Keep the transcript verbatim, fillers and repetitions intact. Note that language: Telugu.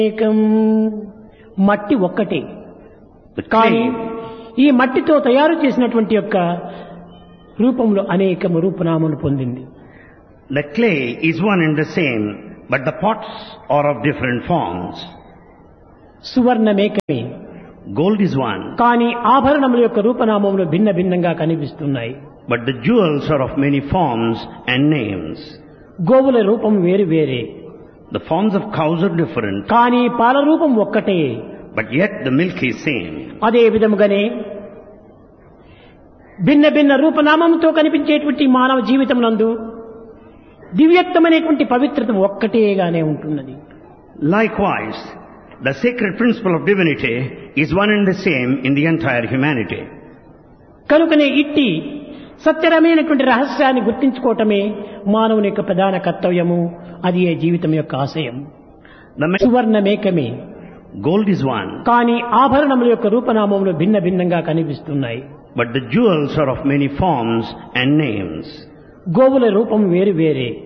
ఏకం మట్టి ఒక్కటే The కానీ clay, ఈ మట్టితో తయారు చేసినటువంటి యొక్క రూపంలో అనేక రూపనామములు పొందింది. the clay is one and the same, but the pots are of different forms. సువర్ణమేకమే Gold is one, కానీ ఆభరణముల యొక్క రూపనామములు భిన్న భిన్నంగా కనిపిస్తున్నాయి. but the jewels are of many forms and names. గోవుల రూపం వేరు వేరే The forms of cows are different, కానీ పాల రూపం ఒక్కటే. but yet the milk is same. అదే విధముగానే భిన్న భిన్న రూపనామంతో కనిపించేటువంటి మానవ జీవితం నందు దివ్యత్వమైనటువంటి పవిత్రత ఒక్కటేగానే ఉంటున్నది. Likewise, the sacred principle of divinity is one and the same in the entire humanity. కనుకనే ఇట్టి సత్యరమైనటువంటి రహస్యాన్ని గుర్తించుకోవటమే మానవుని యొక్క ప్రధాన కర్తవ్యము. అది ఏ జీవితం యొక్క ఆశయం. The ma- సువర్ణమేకమే gold is one, కానీ ఆభరణముల యొక్క రూపనామములు భిన్న భిన్నంగా కనిపిస్తున్నాయి. but the jewels are of many forms and names. గోవుల రూపం వేరు వేరే